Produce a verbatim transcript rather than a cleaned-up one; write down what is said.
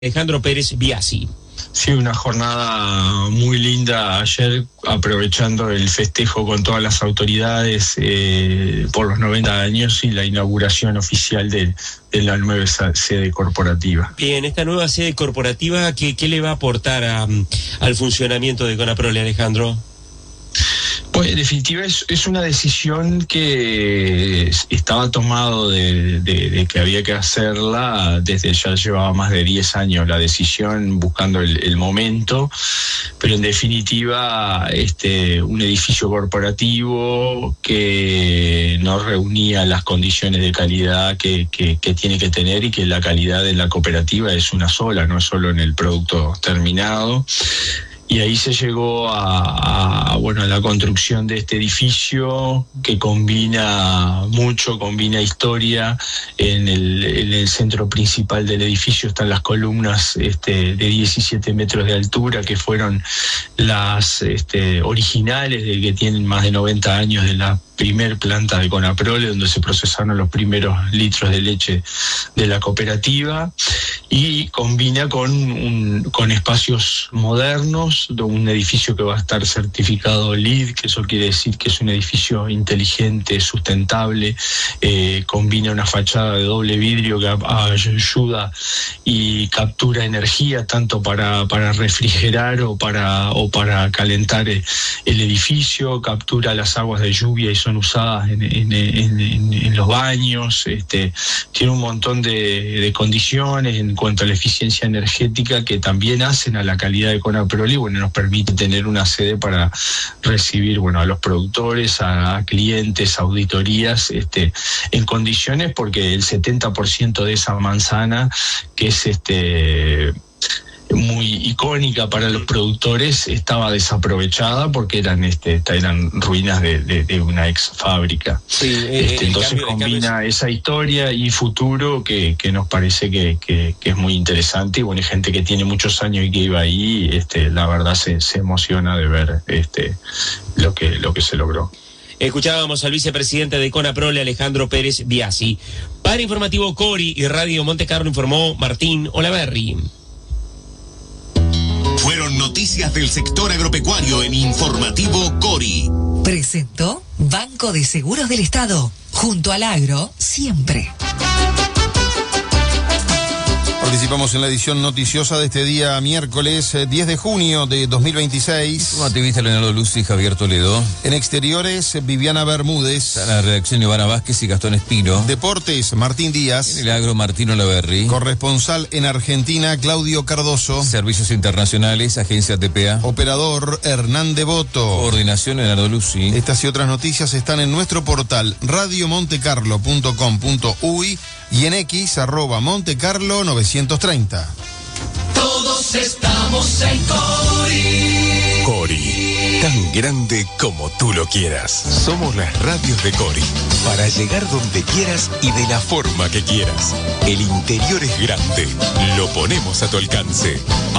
Alejandro Pérez Biasi. Sí, una jornada muy linda ayer, aprovechando el festejo con todas las autoridades eh, por los noventa años y la inauguración oficial de, de la nueva sede corporativa. Bien, esta nueva sede corporativa, ¿qué, qué le va a aportar a, al funcionamiento de Conaprole, Alejandro? Pues en definitiva es, es una decisión que estaba tomado de, de, de que había que hacerla desde ya llevaba más de diez años la decisión, buscando el, el momento, pero en definitiva este un edificio corporativo que no reunía las condiciones de calidad que, que, que tiene que tener, y que la calidad de la cooperativa es una sola, no es solo en el producto terminado. Y ahí se llegó a, a, bueno, a la construcción de este edificio que combina mucho, combina historia. En el, en el centro principal del edificio están las columnas este, de diecisiete metros de altura, que fueron las este, originales, de que tienen más de noventa años, de la primer planta de Conaprole, donde se procesaron los primeros litros de leche de la cooperativa, y combina con, un, con espacios modernos, de un edificio que va a estar certificado L E E D, que eso quiere decir que es un edificio inteligente, sustentable, eh, combina una fachada de doble vidrio que ayuda y captura energía tanto para, para refrigerar o para, o para calentar el, el edificio, captura las aguas de lluvia y son usadas en, en, en, en, en los baños, este, tiene un montón de, de condiciones en cuanto a la eficiencia energética que también hacen a la calidad de Conaprole, y bueno, nos permite tener una sede para recibir, bueno, a los productores, a, a clientes, a auditorías, este, en condiciones, porque el setenta por ciento de esa manzana, que es este muy icónica para los productores, estaba desaprovechada porque eran este eran ruinas de, de, de una ex fábrica. Sí, eh, este, entonces cambio, combina cambio... esa historia y futuro que, que nos parece que, que, que es muy interesante, y bueno, hay gente que tiene muchos años y que iba ahí, este, la verdad se, se emociona de ver este lo que, lo que se logró. Escuchábamos al vicepresidente de Conaprole, Alejandro Pérez Biasi. Para Informativo Cori y Radio Monte Carlo informó Martín Olaverri. Fueron noticias del sector agropecuario en Informativo Cori. Presentó Banco de Seguros del Estado. Junto al agro, siempre. Participamos en la edición noticiosa de este día miércoles diez de junio de dos mil veintiséis. Como activista Leonardo Luz y Javier Toledo. En exteriores, Viviana Bermúdez. En la redacción, Ivana Vázquez y Gastón Espino. Deportes, Martín Díaz. En el agro, Martín Olaverri. Corresponsal en Argentina, Claudio Cardoso. Servicios internacionales, Agencia T P A. Operador, Hernán Devoto. Coordinación, Leonardo Luzzi. Estas y otras noticias están en nuestro portal radio monte carlo punto com punto uy y en X, arroba Montecarlo novecientos treinta. Todos estamos en Cori. Cori, tan grande como tú lo quieras. Somos las radios de Cori, para llegar donde quieras y de la forma que quieras. El interior es grande, lo ponemos a tu alcance.